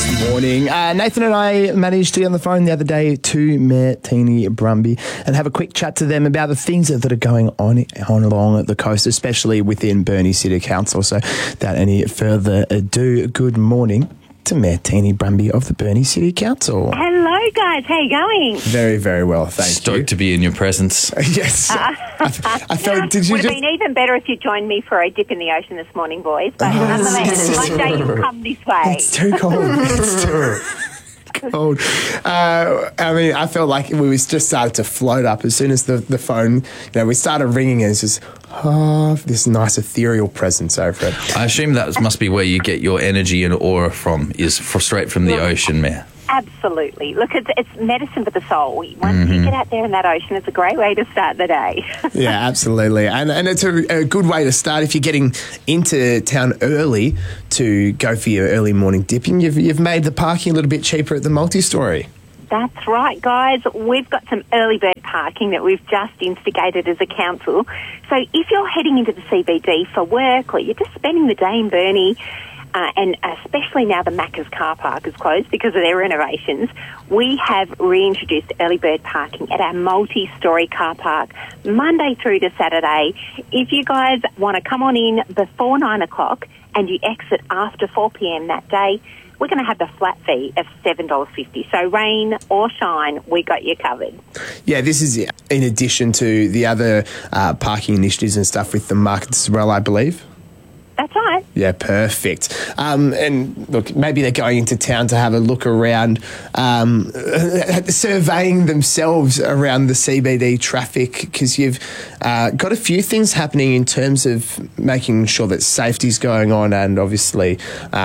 this morning. Nathan and I managed to get on the phone the other day to Mayor Teeny Brumby and have a quick chat to them about the things that are going on along the coast, especially within Burnie City Council. So without any further ado, good morning to Mayor Teeny Brumby of the Burnie City Council. Hello guys, how you going? Very, very well, thank you. Stoked to be in your presence. Yes. I felt, did you would have been even better if you joined me for a dip in the ocean this morning, boys. But nonetheless, one day you'll come this way. It's too cold. It's too cold. I mean, I felt like we just started to float up as soon as the phone, we started ringing and it's just, this nice ethereal presence over it. I assume that must be where you get your energy and aura from, straight from the ocean, Mayor. Absolutely. Look, it's medicine for the soul. Once you get out there in that ocean, it's a great way to start the day. Yeah, absolutely. And it's a good way to start if you're getting into town early to go for your early morning dipping. You've made the parking a little bit cheaper at the multi-storey. That's right, guys. We've got some early bird parking that we've just instigated as a council. So if you're heading into the CBD for work or you're just spending the day in Burnie, and especially now the Macca's car park is closed because of their renovations, we have reintroduced early bird parking at our multi-storey car park Monday through to Saturday. If you guys want to come on in before 9 o'clock and you exit after 4 p.m. that day, we're going to have the flat fee of $7.50. So rain or shine, we got you covered. Yeah, this is in addition to the other parking initiatives and stuff with the markets as well, I believe. That's right. Yeah, perfect. And look, maybe they're going into town to have a look around, surveying themselves around the CBD traffic, because you've got a few things happening in terms of making sure that safety's going on, and obviously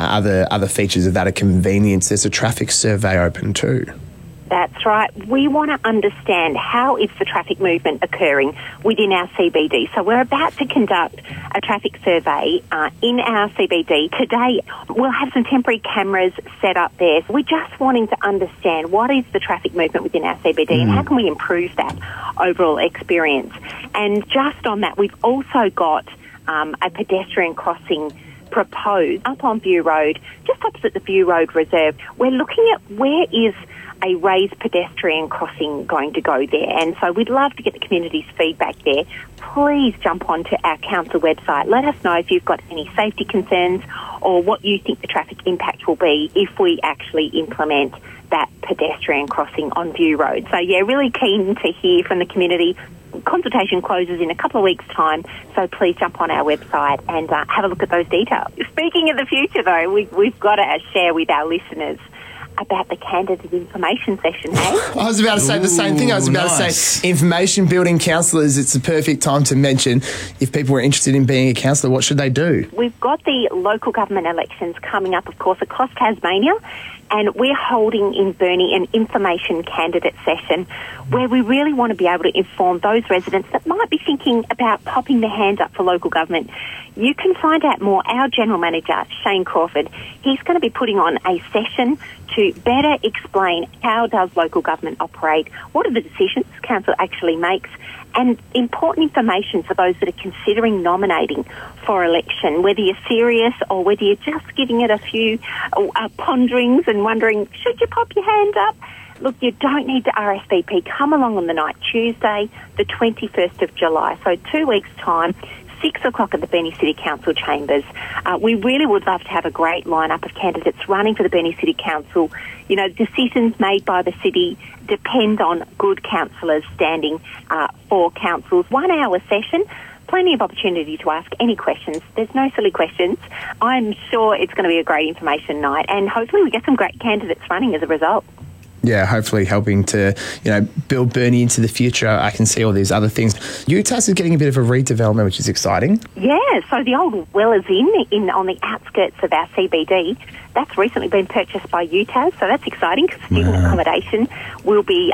other features of that are convenience. There's a traffic survey open too. That's right. We want to understand how is the traffic movement occurring within our CBD. So we're about to conduct a traffic survey in our CBD. Today we'll have some temporary cameras set up there. We're just wanting to understand what is the traffic movement within our CBD and how can we improve that overall experience. And just on that, we've also got a pedestrian crossing proposed up on View Road, just opposite the View Road Reserve. We're looking at where is a raised pedestrian crossing going to go there, and so we'd love to get the community's feedback there. Please jump onto our council website. Let us know if you've got any safety concerns or what you think the traffic impact will be if we actually implement that pedestrian crossing on View Road. So yeah, really keen to hear from the community. Consultation closes in a couple of weeks' time, so please jump on our website and have a look at those details. Speaking of the future, though, we've got to share with our listeners about the candidate information session, hey? I was about to say the same thing. I was about to say information building councillors. It's a perfect time to mention if people were interested in being a councillor, what should they do? We've got the local government elections coming up, of course, across Tasmania, and we're holding in Burnie an information candidate session where we really want to be able to inform those residents that might be thinking about popping their hands up for local government. You can find out more. Our General Manager, Shane Crawford, he's going to be putting on a session to better explain how does local government operate, what are the decisions council actually makes, and important information for those that are considering nominating for election, whether you're serious or whether you're just giving it a few ponderings and wondering, should you pop your hands up? Look, you don't need to RSVP. Come along on the night, Tuesday, the 21st of July, so 2 weeks' time, 6 o'clock at the Burnie City Council chambers. We really would love to have a great lineup of candidates running for the Burnie City Council. You know, decisions made by the city depend on good councillors standing for councils. 1 hour session, plenty of opportunity to ask any questions. There's no silly questions. I'm sure it's going to be a great information night, and hopefully we get some great candidates running as a result. Yeah, hopefully helping to, build Burnie into the future. I can see all these other things. UTAS is getting a bit of a redevelopment, which is exciting. Yeah, so the old Wellers Inn on the outskirts of our CBD, that's recently been purchased by UTAS, so that's exciting because student accommodation will be,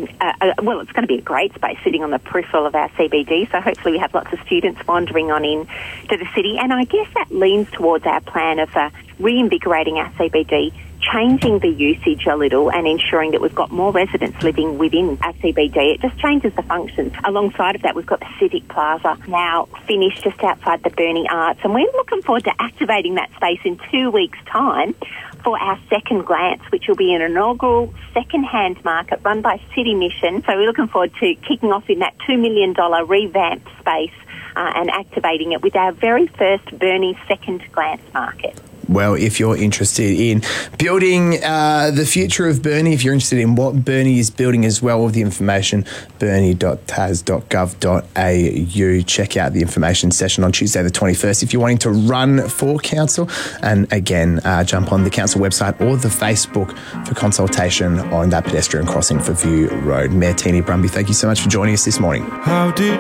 it's going to be a great space sitting on the peripheral of our CBD, so hopefully we have lots of students wandering on in to the city, and I guess that leans towards our plan of reinvigorating our CBD, changing the usage a little and ensuring that we've got more residents living within our CBD. It just changes the functions. Alongside of that, we've got the Civic Plaza now finished just outside the Burnie Arts, and we're looking forward to activating that space in 2 weeks' time for our Second Glance, which will be an inaugural second-hand market run by City Mission. So we're looking forward to kicking off in that $2 million revamped space and activating it with our very first Burnie Second Glance market. Well, if you're interested in building the future of Burnie, if you're interested in what Burnie is building as well, with the information, burnie.tas.gov.au. Check out the information session on Tuesday the 21st if you're wanting to run for council. And again, jump on the council website or the Facebook for consultation on that pedestrian crossing for View Road. Mayor Teenie Brumby, thank you so much for joining us this morning. How did